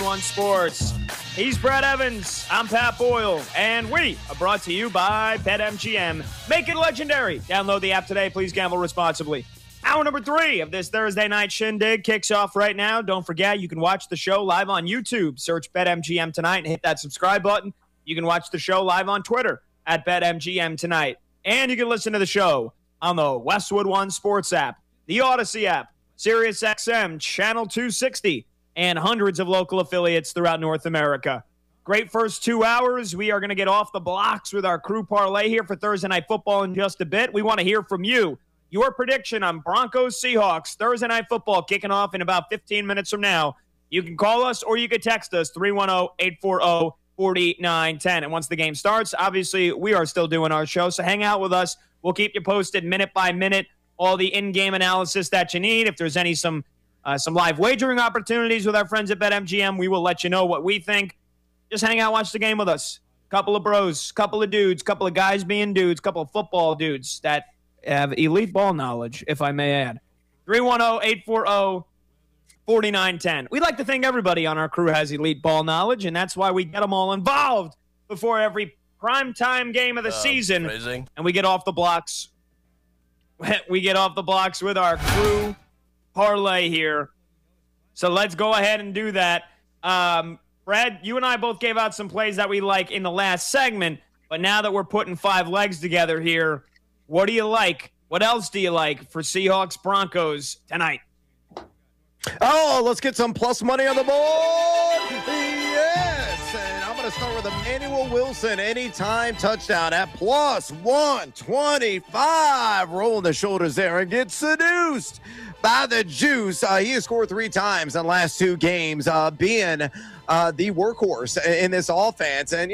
One Sports. He's Brad Evans. I'm Pat Boyle. And we are brought to you by BetMGM. Make it legendary. Download the app today. Please gamble responsibly. Hour number 3 of this Thursday night shindig kicks off right now. Don't forget, you can watch the show live on YouTube. Search BetMGM Tonight and hit that subscribe button. You can watch the show live on Twitter at BetMGM Tonight. And you can listen to the show on the Westwood One Sports app, the Odyssey app, SiriusXM, Channel 260, and hundreds of local affiliates throughout North America. Great first 2 hours. We are going to get off the blocks with our crew parlay here for Thursday Night Football in just a bit. We want to hear from you. Your prediction on Broncos-Seahawks, Thursday Night Football kicking off in about 15 minutes from now. You can call us or you can text us, 310-840-4910. And once the game starts, obviously, we are still doing our show, so hang out with us. We'll keep you posted minute by minute, all the in-game analysis that you need. If there's some live wagering opportunities with our friends at BetMGM, we will let you know what we think. Just hang out, watch the game with us. Couple of bros, couple of dudes, couple of guys being dudes, couple of football dudes that have elite ball knowledge, if I may add. 310-840-4910. We like to think everybody on our crew has elite ball knowledge, and that's why we get them all involved before every primetime game of the season. Amazing. And we get off the blocks. We get off the blocks with our crew parlay here. So let's go ahead and do that. Brad, you and I both gave out some plays that we like in the last segment, but now that we're putting 5 legs together here, what do you like? What else do you like for Seahawks-Broncos tonight? Oh, let's get some plus money on the board. Yes, and I'm going to start with Emmanuel Wilson anytime touchdown at plus 125. Rolling the shoulders there and get seduced by the juice. He has scored 3 times in the last 2 games, being the workhorse in this offense. And